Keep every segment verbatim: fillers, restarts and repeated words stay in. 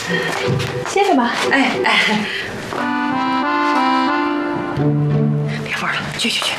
歇着吧。 哎哎，别玩了，去去去。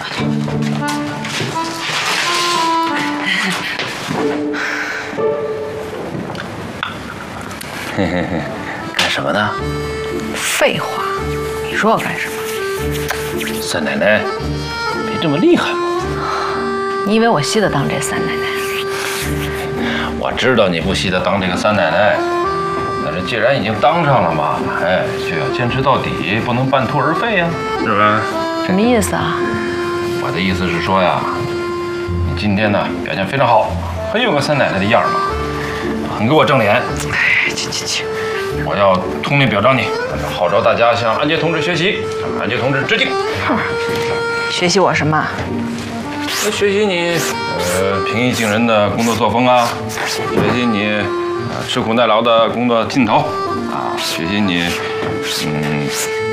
嘿嘿嘿，干什么呢？ 废话，你说我干什么？ 三奶奶没这么厉害吗？ 你以为我稀得当这三奶奶？ 我知道你不稀得当这个三奶奶，但是既然已经当上了嘛，哎，就要坚持到底，不能半途而废呀，是吧？ 什么意思啊？ 我的意思是说呀，你今天呢表现非常好，很有个三奶奶的样嘛，很给我正脸。 哎，去去去！ 我要通面表彰你，号召大家向安杰同志学习，向安杰同志致敬。 学习我什么？ 学习你呃平易近人的工作作风啊，学习你呃吃苦耐劳的工作劲头啊，学习你嗯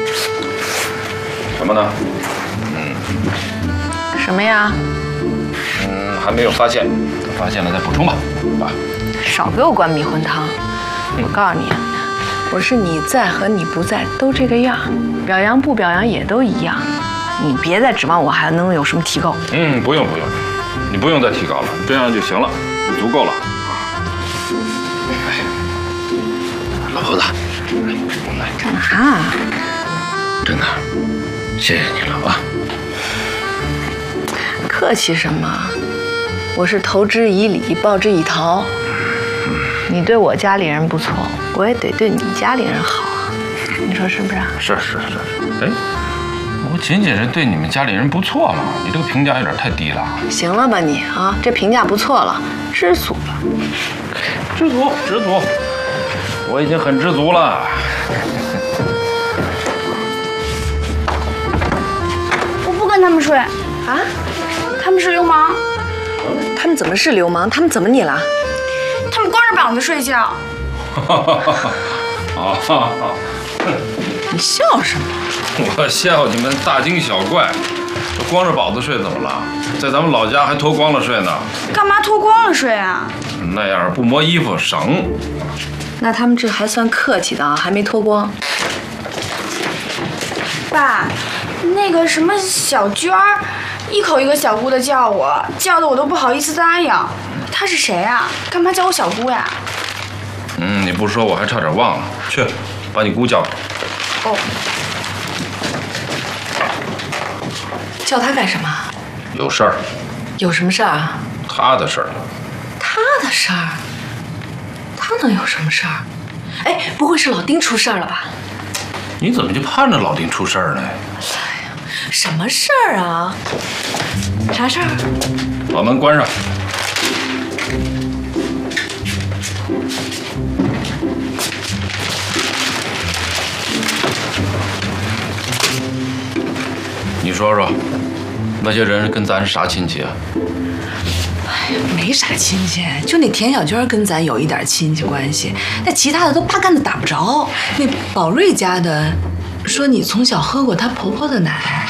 什么呢？嗯什么呀？ 嗯还没有发现，发现了再补充吧，啊。 少给我灌迷魂汤！我告诉你，我是你在和你不在都这个样，表扬不表扬也都一样。你别再指望我还能有什么提高。 嗯，不用不用，你不用再提高了，这样就行了，就足够了。哎，老婆子，来， 干嘛？ 真的，谢谢你了啊！ 客气什么？我是投之以礼，报之以桃。你对我家里人不错，我也得对你家里人好啊。你说是不是？ 是是是。哎。我仅仅是对你们家里人不错嘛，你这个评价有点太低了。 行了吧你啊，这评价不错了，知足了。 知足，知足，我已经很知足了。 我不跟他们睡啊，他们是流氓。 他们怎么是流氓？他们怎么你了？ 他们光着膀子睡觉。 啊！ 你笑什么？ 我笑你们大惊小怪，光着膀子睡怎么了？在咱们老家还脱光了睡呢。 干嘛脱光了睡啊？ 那样不磨衣服省。 那他们这还算客气的啊，还没脱光。 爸，那个什么小娟儿，一口一个小姑的叫我，叫的我都不好意思答应。她是谁啊？干嘛叫我小姑呀？ 嗯，你不说我还差点忘了。去，把你姑叫来。 哦。 叫他干什么？ 有事儿。 有什么事儿啊？ 他的事儿。 他的事儿？他能有什么事儿？哎，不会是老丁出事儿了吧？ 你怎么就盼着老丁出事儿呢？ 哎呀，什么事儿啊？啥事儿？ 把门关上。你说说，那些人跟咱是啥亲戚啊？ 哎呀，没啥亲戚，就那田小娟跟咱有一点亲戚关系，那其他的都八竿子打不着。那宝瑞家的，说你从小喝过她婆婆的奶。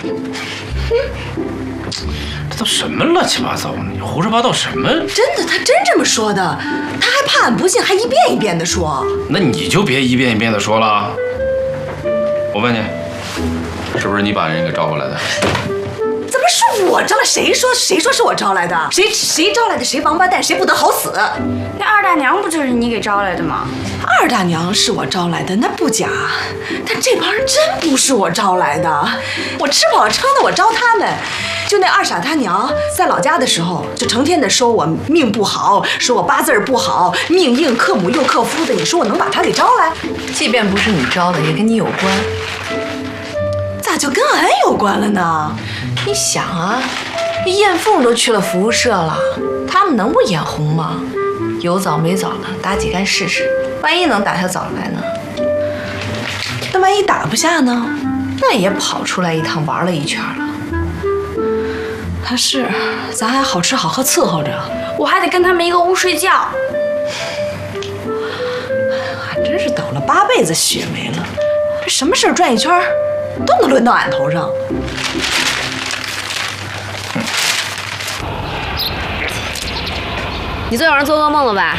这都什么乱七八糟的？你胡说八道什么？ 真的，她真这么说的，她还怕俺不信，还一遍一遍的说。 那你就别一遍一遍的说了。我问你，是不是你把人给招回来的？ 怎么是我招来？谁说谁说是我招来的？谁谁招来的？谁王八蛋？谁不得好死？ 那二大娘不就是你给招来的吗？ 二大娘是我招来的，那不假。但这帮人真不是我招来的，我吃饱了撑的，我招他们。就那二傻他娘在老家的时候，就成天的说我命不好，说我八字不好，命硬克母又克夫的。你说我能把他给招来？ 即便不是你招的，也跟你有关。 咋就跟俺有关了呢？ 你想啊，燕凤都去了服务社了，他们能不眼红吗？有枣没枣的，打几竿试试，万一能打下枣来呢？ 那万一打不下呢？ 那也跑出来一趟玩了一圈了。 他是，咱还好吃好喝伺候着， 我还得跟他们一个屋睡觉。 还真是倒了八辈子血霉了，这什么事儿转一圈都能轮到俺头上。 你昨晚上做噩梦了吧？